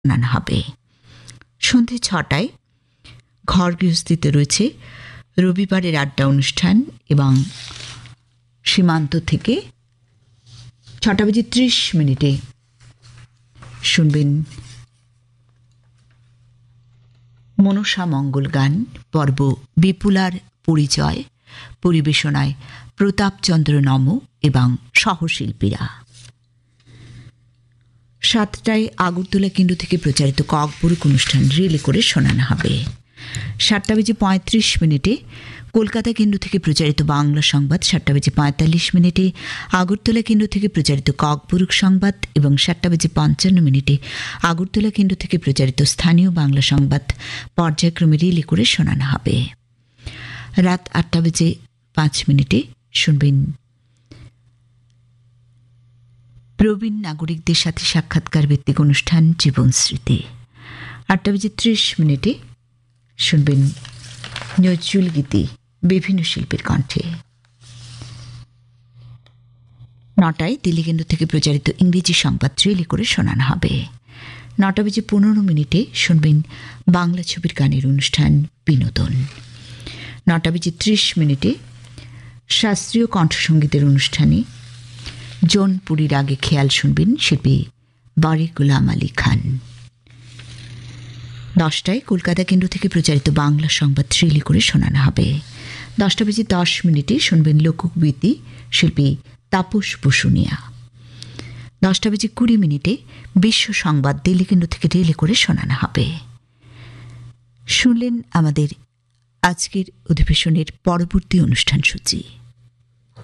শোনানো হবে। সন্ধে 6টায় ঘর গৃহস্থিতে রয়েছে রবিবারের আড্ডা অনুষ্ঠান এবং সীমান্ত থেকে 6:30 শুনবেন মনসা মঙ্গল গান পর্ব বিপুলার পরিচয়, পরিবেশনায় প্রতাপচন্দ্র নম এবং সহশিল্পীরা। 7টায় আগরতলা কেন্দ্র থেকে প্রচারিত ককবরক অনুষ্ঠান রিলে করে শোনানো হবে। 7:35 কলকাতা কেন্দ্র থেকে প্রচারিত বাংলা সংবাদ, 7:45 আগরতলা কেন্দ্র থেকে প্রচারিত ককবরক সংবাদ এবং 7:55 আগরতলা কেন্দ্র থেকে প্রচারিত স্থানীয় বাংলা সংবাদ পর্যায়ক্রমে রিলে করে শোনানো হবে। রাত 8:05 শুনবেন প্রবীণ নাগরিকদের সাথে সাক্ষাৎকার ভিত্তিক অনুষ্ঠান জীবন স্মৃতি। 8:30 শুনবেন নজরুল গীতি বিভিন্ন শিল্পীর কণ্ঠে। 9টায় দিল্লি কেন্দ্র থেকে প্রচারিত ইংরেজি সংবাদ রিলে করে শোনানো হবে। 9:15 শুনবেন বাংলা ছবির গানের অনুষ্ঠান বিনোদন। 9:30 শাস্ত্রীয় কণ্ঠসঙ্গীতের অনুষ্ঠানে জোনপুরীর আগে খেয়াল শুনবেন শিল্পী বারি গুলাম আলী খান। 10টায় কলকাতা কেন্দ্র থেকে প্রচারিত বাংলা সংবাদ রিলে করে শোনানো হবে। 10:10 শুনবেন লোকগীতি শিল্পী তাপস বসুনিয়া। 10:20 বিশ্ব সংবাদ দিল্লি কেন্দ্র থেকে রিলে করে শোনানো হবে। শুনলেন আমাদের আজকের অধিবেশনের পরবর্তী অনুষ্ঠান সূচি।